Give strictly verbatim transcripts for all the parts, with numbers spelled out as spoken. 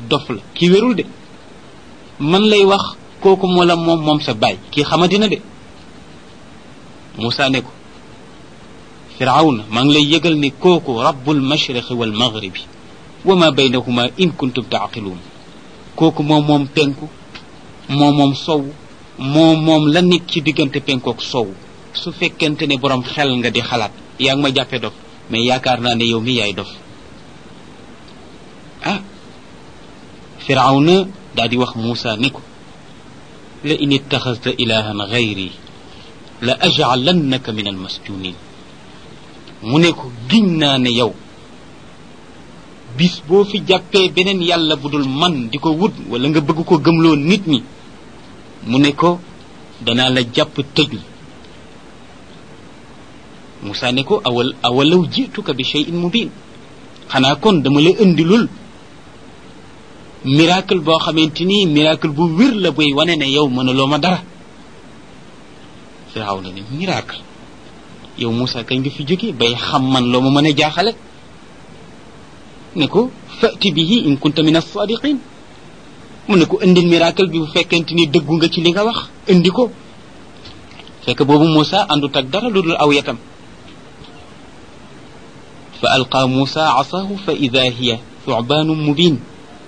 dof la kii wérul de man lay wax kooku moo la moom moom sa baay kii xamadina de Moussa ne ko firawna maa ngi lay yëgal ni kooku rabbul mashriqi wal maghribi wa ma baynahuma in kuntum taaqiluun kooku moom moom penku moom moom sow moom moom la nekk ci diggante penku ak sow su fekkente ne borom xel nga di xalaat yaa ngi ma jàppe dof mais yaakaar naa ne yow mi yaay dof ah firawna daal di wax Moussa ni ko la in ittaxasta ilahan gayri la ajcalannaka min almasjunin mu ne ko giñ naa ne yow bis boo fi jàppee beneen yàlla bu dul man di ko wut wala nga bëgg ko gëmloo nit ñi mu ne ko danaa la jàpp tëj la Moussa ne ko awal awalaw jituka bi shay'in mubin xanaa kon dama la indilul miracle boo xamante ni miracle bu wér la buy wane ne yow mënuloo ma dara Firawna ne miracle yow Moussa kañ nga fi jóge bay xam man loo ma mën a jaaxale ne ko fati bihi in kunta min as-sadiqin mu ne ko indil miracle bi bu fekkente ni dëggu nga ci li nga wax indi ko fekk boobu Moussa àndut ak dara lu dul aw yatam fa alqa Moussa asahu fa ida hiya thu'banun mubin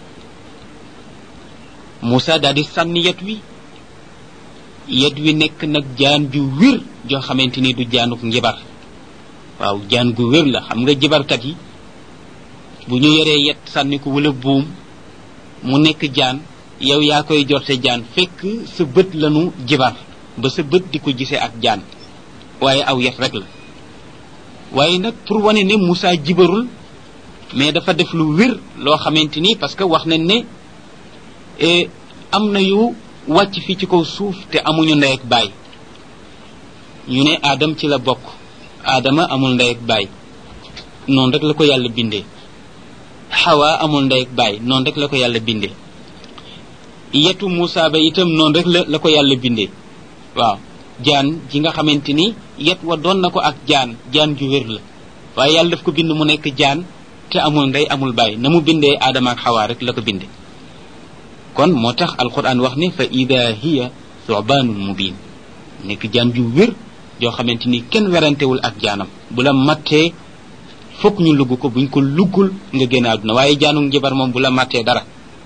Moussa daal di sànni yet wi yet wi nekk nag jaan ju wér joo xamante ni du jaanuk njibar waaw jaan gu wér la xam nga jibarkat yi bu ñu yoree yet sànni ko wala buum mu nekk jaan yow yaa koy jorte jaan fekk sa bët lanu jibar ba sa bët di ko gisee ak jaan waaye aw yet rek la waaye nag pour wane ne Moussa jibarul mais dafa def lu wér loo xamante ni parce que wax nañ ne am na yu wàcc fii ci kaw suuf te amuñu ndey ak baay ñu ne Adam ci la bokk Adama amul ndey ak baay noonu rek la ko yàlla bindee Hawa amul ndey ak baay noonu rek la ko yàlla bindee yetu Moussa ba itam noonu rek la la ko yàlla bindee waaw jaan ji nga xamante ni yet wa doon na ko ak jaan jaan ju wér la waaye yàlla daf ko bind mu nekk jaan te amul ndey amul baay na mu bindee Adama ak Hawa rek la ko bindee kon moo tax alquran wax ne fa ida hiya thu'banun mubin nekk jaan ju wér joo xamante ni kenn werantewul ak jaanam bu la mattee fokk ñu lugg ko buñ ko luggul nga génn àdduna waaye jaanu njibar moom bu la mattee dara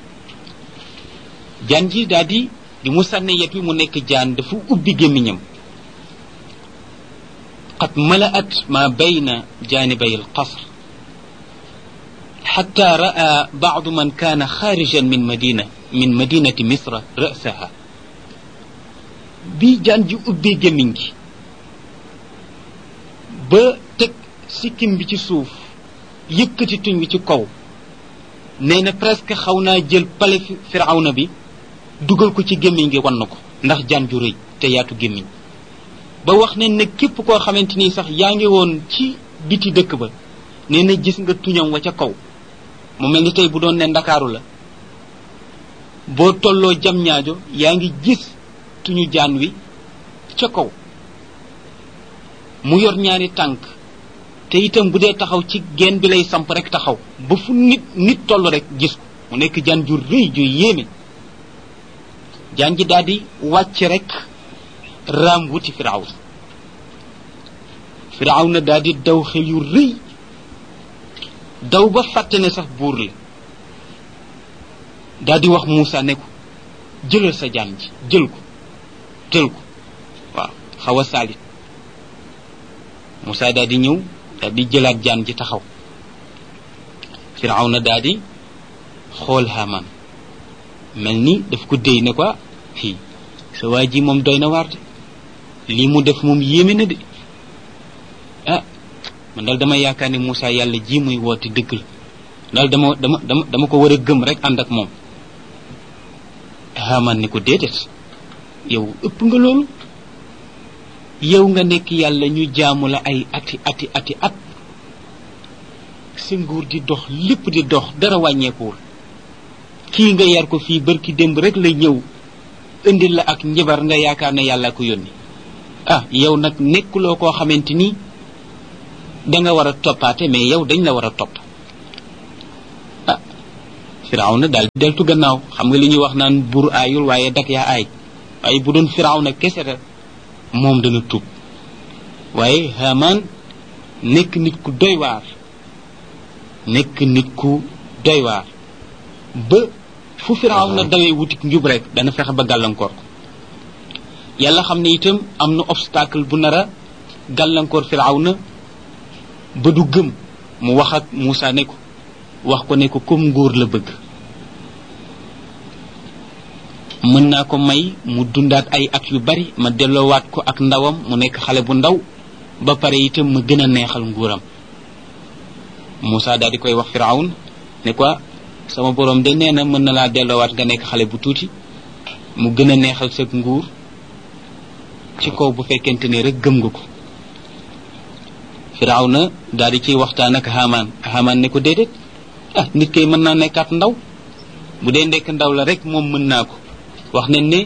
jaan ji daal di di mu sànne yet wi mu nekk jaan dafa ubbi gémmiñam qad mala'at ma bayna janibay alqasr xatta ra'a ba'du man kaana xaarijan min madina min madinati misra ra'saha bi jaan ji ubbee gémmiñ gi ba teg sikkim bi ci suuf yëkkati tuñ bi ci kaw nee na presque xaw naa jël pale firawna bi dugal ko ci gémmiñ gi wan na ko ndax jaan ju rëy te yaatu gémmiñ ba wax ne ne képp koo xamante ni sax yaa ngi woon ci biti dëkk ba nee na gis nga tuñam wa ca kaw mu mel ni tey bu doon ne ndakaaru la boo tolloo jam ñaajo yaa ngi gis tuñu jaan wi ca kaw mu yor ñaari tànk te itam bu dee taxaw ci geen bi lay samp rek taxaw ba fu nit nit toll rek gis ko mu nekk jaan ju rëy ju yéeme jaan ji daal di wàcc rek raam wuti Firawna Firawna daal di daw xel yu rëy daw ba fàtte ne sax buur la daal di wax Moussa ne ko jëlal sa jaan ji jël ko jël ko waaw xaw a saalit Moussa daal di ñëw daal di jëlaat jaan ji taxaw Firawna daal di xool Haamaan mel ni daf ko déy ne ko fii sa waa ji moom doy na waar de lii mu def moom yéeme na de ah man daal dama yaakaar ne Moussa yàlla ji muy woote dëgg la daal dama dama dama dama ko war a gëm rek ànd ak moom Haamaan ni ko déedéet yow ëpp nga loolu yow nga nekk yàlla ñu jaamu la ay ati ati ati at sa nguur di dox lépp di dox dara wàññeekuwul kii nga yar ko fii barki démb rek la ñëw indil la ak njibar nga yaakaar ne yàlla ko yónni ah yow nag nekkuloo koo xamante ni da nga war a toppaate mais yow dañ la war a topp ah firawna daal di deltu gannaaw. xam nga li ñuy wax naan buur aayul waaye dak yaa aay, waaye bu doon firawna kese la moom dana tuub. waaye Haamaan nekk nit ku doy waar nekk nit ku doy waar ba fu firawna dawee wutik njub rek dana fexe ba gàllankoor ko. yàlla xam ne itam am na obstacle bu nar a gàllankoor firawna ba du gëm. mu wax ak Muusa ne ko wax ko ne ko comme nguur la bëgg, mën naa ko may mu dundaat ay at yu bari, ma delloowaat ko ak ndawam mu nekk xale bu ndaw, ba pare itam ma gën a neexal nguuram. Muusa daal di koy wax Firawn ne ko sama borom de nee na mën na laa delloowaat nga nekk xale bu tuuti, mu gën a neexal sa nguur ci kaw bu fekkente ne rek gëm nga ko. Firawna daal di ciy waxtaan ak Haamaan. Haamaan ne ko déedéet, ah nit kay mën naa nekkaat ndaw, bu dee nekk ndaw la rek moom mën naa ko. wax nañ ne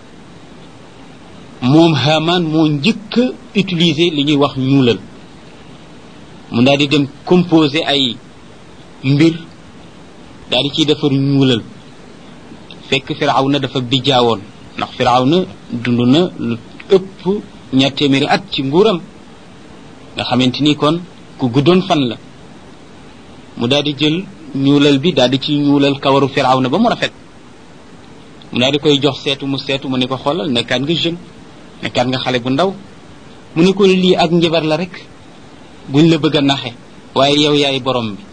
moom Haamaan moo njëkk a utiliser li ñuy wax ñuulal. mu daal di dem composer ay mbir daal di ciy defar ñuulal, fekk Firawna dafa bijjaawoon, ndax Firawna dund na lu ëpp ñaar téeméeri at ci nguuram, nga xamante ni kon ku guddoon fan la. mu daal di jël ñuulal bi daal di ci ñuulal kawaru Firawna ba mu rafet, mu daal di koy jox seetu mu seetu mu ne ko xoolal nekkaat nga jeune, nekkaat nga xale bu ndaw. mu ne ko lii ak njabar la rek buñ la bëgg a naxe, waaye yow yaay borom bi.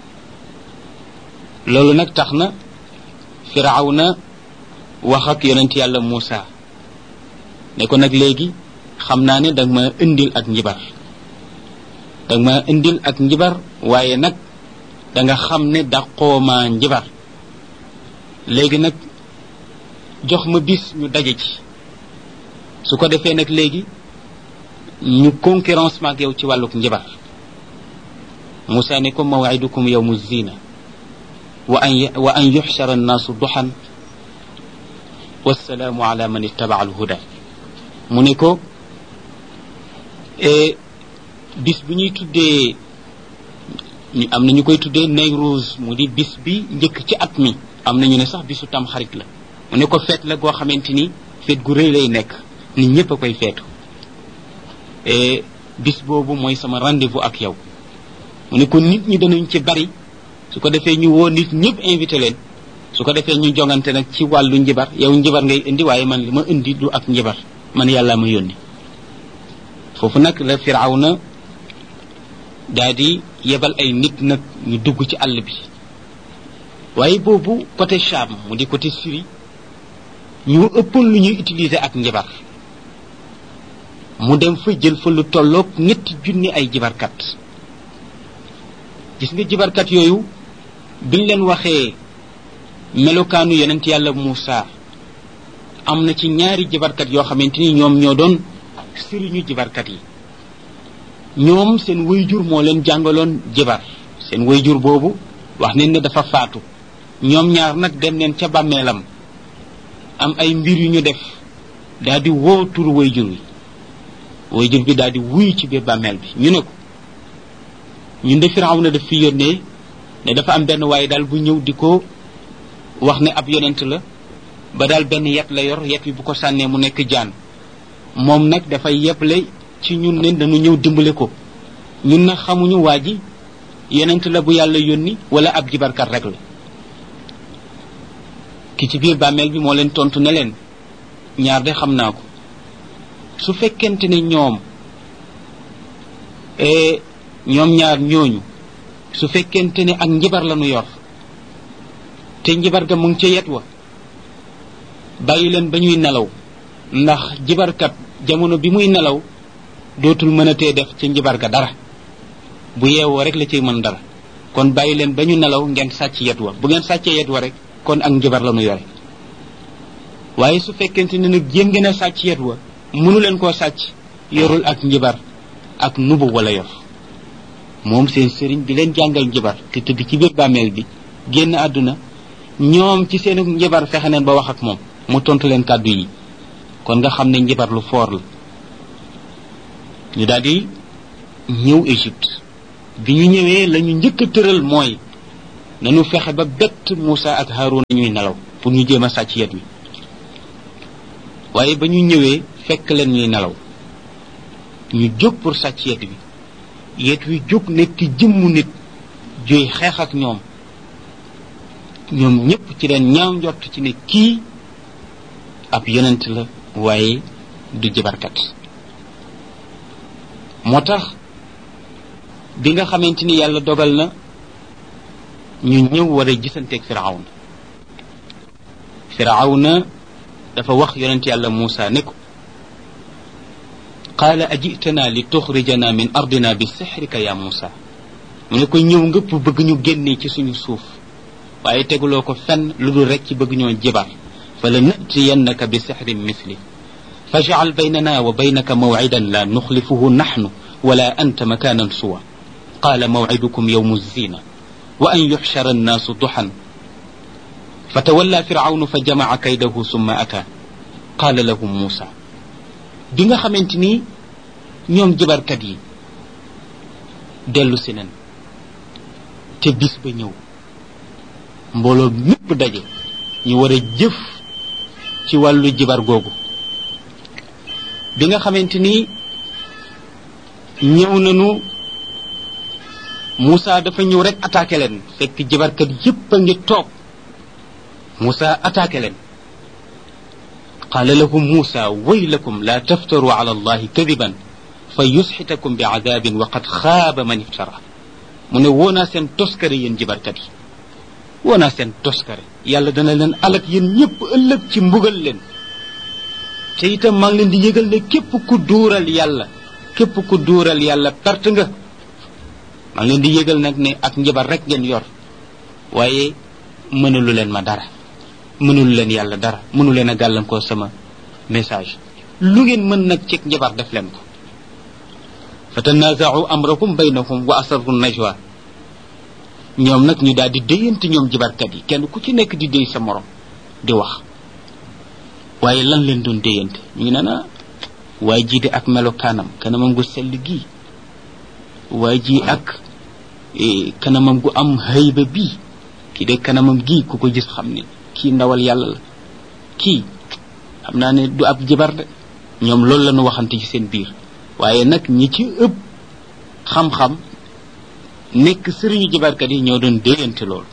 loolu nag tax na Firawna wax ak yonent yàlla Muusa ne ko nag léegi xam naa ne danga ma indil ak njibar danga ma indil ak njibar waaye nag danga xam ne daqoo ma njibar. léegi nag jox ma bis ñu daje ci, su ko defee nag léegi ñu concurrence maak yow ci wàlluk njibar. Muusa ne ko maw'idukum yawmu zina wa an wa an yuxshara annaasu duxan wassalaamu ala man ittaba alhuda. mu ne ko bis bi ñuy tuddee ñu am na ñu koy tuddee Nayruuz, mu di bis bi njëkk ci at mi, am na ñu ne sax bisu tam xarit la. mu ne ko feet la goo xamante ni feet gu rëy lay nekk, nit ñëpp a koy feetu. bis boobu mooy sama rendez-vous ak yow. mu ne ko nit ñi danañ ci bari, su ko defee ñu woo nit ñëpp invité leen, su ko defee ñu jongante nag ci wàllu njibar. yow njibar ngay indi waaye man li ma indi du ak njibar, man yàlla ma yónni. foofu nag la Firawna daal di yebal ay nit nag ñu dugg ci àll bi. waaye boobu côté Cham mu di côté Syrie ñu ëppoon lu ñuy utiliser ak njibar. mu dem fa jël fa lu tolloog ñetti junni ay jibarkat. gis nga jibarkat yooyu biñ leen waxee melokaanu yonent yàlla Muusa, am na ci ñaari jibarkat yoo xamante ni ñoom ñoo doon sëriñu jibarkat yi. ñoom seen wayjur moo leen jàngaloon jibar. seen wayjur boobu wax nañ ne dafa faatu. ñoom ñaar nag dem neen ca bàmmeelam am ay mbir yu ñu def, daal di woo turu wayjur wi. wayjur bi daal di wuyu ci biir bàmmeel bi. ñu ne ko ñun de Firawna daf fi yónnee ne dafa am benn waaye daal bu ñëw di ko wax ne ab yonent la, ba daal benn yet la yor, yet bi bu ko sànnee mu nekk jaan. moom nag dafay yeble ci ñun ne dañu ñëw dimbale ko. ñun nag xamuñu waa ji yonent la bu yàlla yónni wala ab jibarkat rek la. ki ci biir bàmmeel bi moo leen tontu ne leen ñaar de xam naa ko, su fekkente ne ñoom ñoom ñaar ñooñu su fekkente ne ak njibar la nu yor te njibar ga mu ngi ca yet wa, bàyyi leen ba ñuy nelaw, ndax jibarkat jamono bi muy nelaw dootul mën a tee def ca njibar ga dara, bu yeewoo rek la cay mën dara. kon bàyyi leen ba ñu nelaw ngeen sàcc yet wa, bu ngeen sàccee yet wa rek kon ak njibar la nu yore. waaye su fekkente ne nag jéem ngeen a sàcc yet wa mënu leen koo sàcc, yorul ak njibar, ak nubu wala yor. moom seen sëriñ bi leen jàngal njibar te tëdd ci biir bàmmeel bi génn àdduna, ñoom ci seen njibar fexe neen ba wax ak moom mu tontu leen kàddu yi. kon nga xam ne njibar lu foor la. ñu daal di ñëw Égypte. bi ñu ñëwee la ñu njëkk a tëral mooy nanu fexe ba bett Moussa ak Harouna ñuy nelaw pour ñu jéem a sàcc yet wi waaye ba ñu ñëwee fekk leen ñuy nelaw ñu jóg pour sàcc yet wi yet wi jóg nekk jëmmu nit juy xeex ak ñoom ñoom ñëpp ci leen ñaaw njort ci ne kii ab yonent la waaye du jibarkat moo tax bi nga xamante ni yàlla dogal na ñu ñëw war a gisanteeg firawna firawna dafa wax yonent yàlla Muusa ne ko qaala ajitana li tuxrijana min ardina bi sixrika ya Muusa mu ne ko ñëw nga pour bëgg ñu génnee ci suñu suuf waaye teguloo ko fenn lu dul rek ci bëgg ñoo jibar fa la natiyannaka bi sixrin misli fajcal baynana wa baynaka mawcidan la nuxlifuhu naxnu wala anta makanan suwa qaala mawcidukum yawmu zina wa an yuxshara annaasu duxan fatawalla firawnu fa jamaca kaydahu summa ata qaala lahum Muusa bi nga xamante ni ñoom jibarkat yi dellu si nen te bis ba ñëw mbooloo mépp daje ñu war a jëf ci wàllu jibar googu bi nga xamante ni ñëw nañu Moussa dafa ñëw rek attaqué leen fekk jibarkat yépp a ngi toog Moussa attaqué leen qaala lahum Moussa waylakum la taftaru ala allahi kadiban fa yusxitakum bi adabin wa qad xaaba man iftara mu ne woonaa seen toskare yéen jibarkat yi woonaa seen toskare yàlla dana leen alak yéen ñëpp ëllëg ci mbugal leen te itam maa ngi leen di yëgal ne képp ku duural yàlla képp ku duural yàlla perte nga maa ngi leen di yëgal nag ne ak njabar rek ngeen yor waaye mënalu leen ma dara mënalu leen yàlla dara mënu leen a gàllankoor sama message lu ngeen mën nag ci njabar def leen ko fa tanaaza'u amrakum baynahum wa asarru najwa ñoom nag ñu daal di déyante ñoom jibarkat yi kenn ku ci nekk di déy sa morom di wax waaye lan leen doon déyante ñu ngi naan ah waaye ji de ak melokaanam kanamam gu sell gii waaye ji ak kanamam gu am hayba bii kii de kanamam gii ku ko gis xam ne kii ndawal yàlla la kii xam naa ne du ab jibar de ñoom loolu la ñu waxante ci seen biir waaye nag ñi ci ëpp xam-xam nekk sëriñu jibarkat yi ñoo doon déyante loolu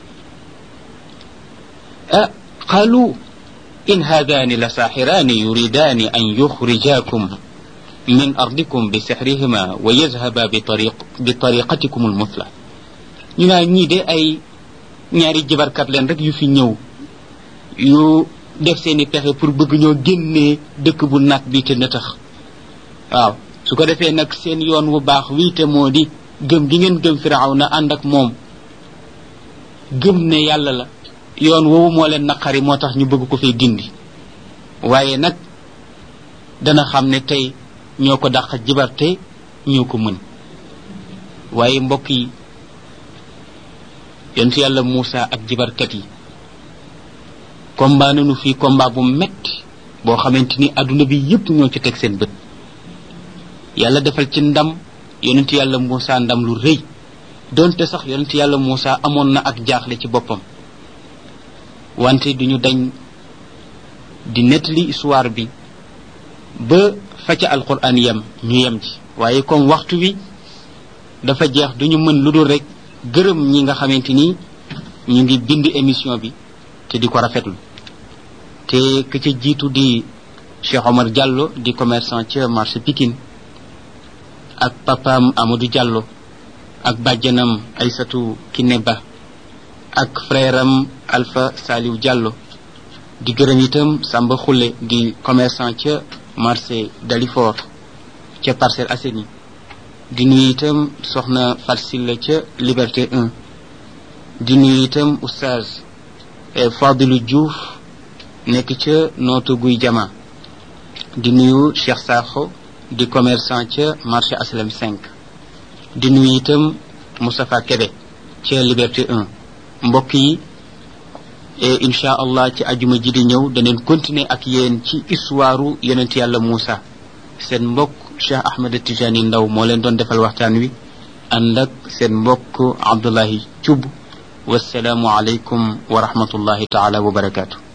ah qaalu in haadaani la saaxiraani yuridaani an yuxrijaakum min ardikum bi sixrihima wa yazhaba bi tariq bi tariqatikum almuthla ñu naa ñii de ay ñaari jibarkat leen rek yu fi ñëw yu def seeni pexe pour bëgg ñoo génnee dëkk bu nag bi te nëtax waaw su ko defee nag seen yoon wu baax wii te moo di gëm gi ngeen gëm Firawna ànd ak moom gëm ne yàlla la yoon woowu moo leen naqari moo tax ñu bëgg ko fay dindi waaye nag dana xam ne tey ñoo ko dàq jibar te ñoo ko mën waaye mbokk yi yonent yàlla Moussa ak jibarkat yi combat nañu fii combat bu metti boo xamante ni adduna bi yépp ñoo ci teg seen bët yàlla defal ci ndam yonent yàlla Moussa ndam lu rëy donte sax yonent yàlla Moussa amoon na ak jaaxle ci boppam wante duñu dañ di nettali histoire bi ba fa ca alquran yem ñu yem ci waaye comme waxtu wi dafa jeex duñu mën lu dul rek gërëm ñi nga xamante ni ñu ngi bind émission bi te di ko rafetlu te ka ca jiitu di Cheikh Omar Diallo di commerçant ca marché Pikine ak papaam Amadou Diallo ak bàjjanam Aïssatou Kineba ak frère am Alpha Saliou Diallo di gërëm itam Samba Khoule di commerçant ca marché Dalifort ca Parcelles Assainies di nuyu itam soxna Farsilla ca Liberté un di nuyu itam oustaz Fadilou Diouf nekk ca Notto Guy Jama di nuyu Cheikh Sakho di commerçant ca marché Aslam cinq di nuyu itam Moustapha Kébé ca Liberté un mbokk yi et incha allah ci ajuma ji di ñëw daneen continuer ak yéen ci histoire yonent yàlla Moussa seen mbokk Cheikh Ahmed Tijani Ndaw moo leen doon defal waxtaan wi ànd ak seen mbokk Abdoulahi Thioub wassalaamu alaykum wa rahmatullahi taala wa barakaatu